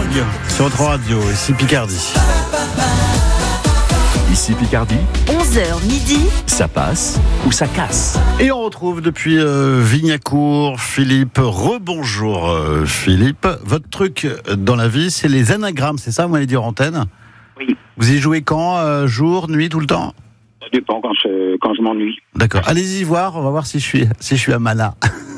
Big sur votre radio, ici Picardie. Ici Picardie, 11h midi, ça passe ou ça casse. Et on retrouve depuis Vignacourt Philippe. Rebonjour Philippe. Votre truc dans la vie, c'est les anagrammes, c'est ça, vous m'avez dit en antenne? Oui. Vous y jouez quand? Jour, nuit, tout le temps? Ça dépend quand je m'ennuie. D'accord. Allez-y voir, on va voir si je suis un malin.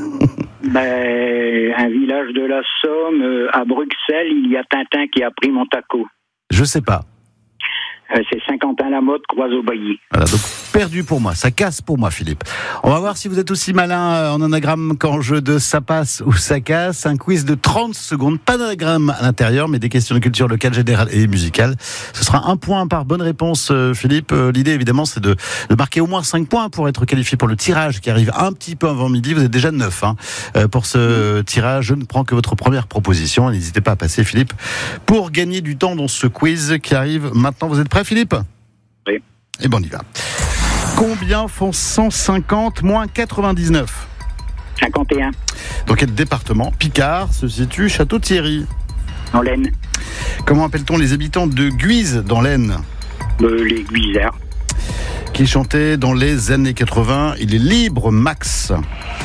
Un village de la Somme, à Bruxelles, il y a Tintin qui a pris mon taco. Je sais pas. C'est Saint-Quentin-la-Motte, Croix-au-Bailly. Voilà, donc perdu pour moi, ça casse pour moi Philippe. On va voir si vous êtes aussi malin en anagramme qu'en jeu de ça passe ou ça casse. Un quiz de 30 secondes, pas d'anagramme à l'intérieur, mais des questions de culture locale, générale et musicale. Ce sera un point par bonne réponse Philippe. L'idée évidemment c'est de marquer au moins 5 points pour être qualifié pour le tirage qui arrive un petit peu avant midi. Vous êtes déjà 9 pour ce tirage. Je ne prends que votre première proposition. N'hésitez pas à passer Philippe pour gagner du temps dans ce quiz qui arrive maintenant. Vous êtes prêts Philippe? Oui. Et bon, on y va. Combien font 150 moins 99? 51. Dans quel département Picard se situe Château-Thierry? En laine. Comment appelle-t-on les habitants de Guise dans l'Aisne? Les Guisards. Qui chantait dans les années 80 Il est libre, Max?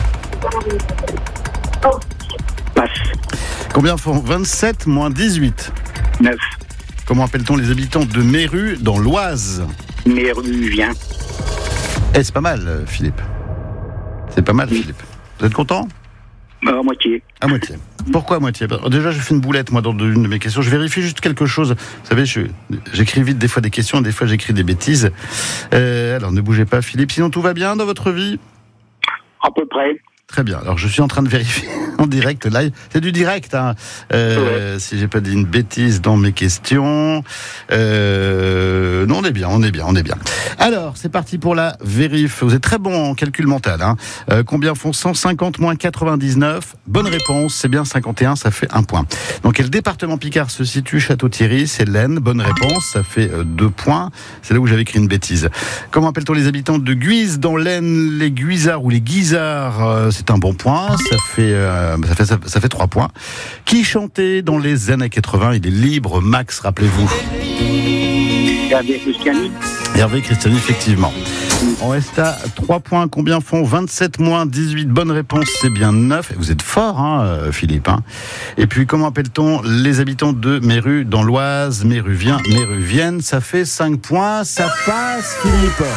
Passe. Combien font 27 moins 18? 9. Comment appelle-t-on les habitants de Méru dans l'Oise? Méruvien. C'est pas mal, Philippe. C'est pas mal, Philippe. Vous êtes content? À moitié. À moitié. Pourquoi à moitié? Déjà, je fais une boulette, moi, dans une de mes questions. Je vérifie juste quelque chose. Vous savez, j'écris vite des fois des questions, des fois j'écris des bêtises. Alors, ne bougez pas, Philippe. Sinon, tout va bien dans votre vie? À peu près. Très bien. Alors, je suis en train de vérifier en direct, live. C'est du direct, hein. Ouais. Si j'ai pas dit une bêtise dans mes questions. Non, on est bien. Alors, c'est parti pour la vérif. Vous êtes très bon en calcul mental, hein. Combien font 150 moins 99? Bonne réponse. C'est bien 51. Ça fait 1 point. Dans quel département Picard se situe Château-Thierry? C'est l'Aisne. Bonne réponse. Ça fait 2 points. C'est là où j'avais écrit une bêtise. Comment appelle-t-on les habitants de Guise dans l'Aisne? Les Guisards ou les Guisards? C'est un bon point, ça fait 3 points. Qui chantait dans les années 80 Il est libre, Max, rappelez-vous. Hervé Christiani. Hervé Christiani, effectivement. On reste à 3 points. Combien font 27 moins 18? Bonne réponse, c'est bien 9. Vous êtes fort, Philippe. Et puis, comment appelle-t-on les habitants de Méru dans l'Oise? Méruvien, Méruvienne, ça fait 5 points. Ça passe, Philippe.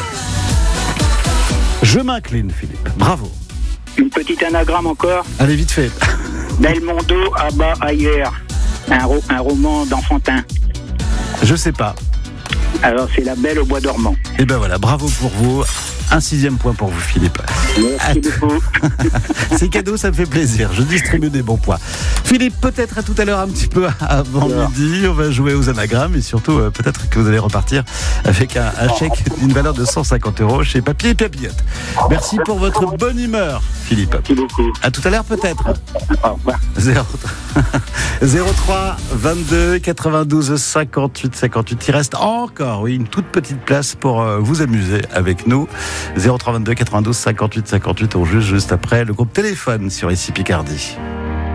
Je m'incline, Philippe. Bravo. Une petite anagramme encore. Allez, vite fait. Belmondo, Abba, ailleurs. Un roman d'enfantin. Je sais pas. Alors, c'est La Belle au bois dormant. Et ben voilà, bravo pour vous. Un 6e point pour vous, Philippe. Merci beaucoup. C'est cadeau, ça me fait plaisir. Je distribue des bons points. Philippe, peut-être à tout à l'heure, un petit peu avant midi. On va jouer aux anagrammes et surtout, peut-être que vous allez repartir avec un chèque d'une valeur de 150 € chez Papier et Papillote. Merci pour votre bonne humeur, Philippe. Merci beaucoup. À tout à l'heure, peut-être. Au revoir. 03 22 92 58 58. Il reste encore, une toute petite place pour vous amuser avec nous. 03 22 92 58 58. On juge juste après le groupe Téléphone sur ici Picardie.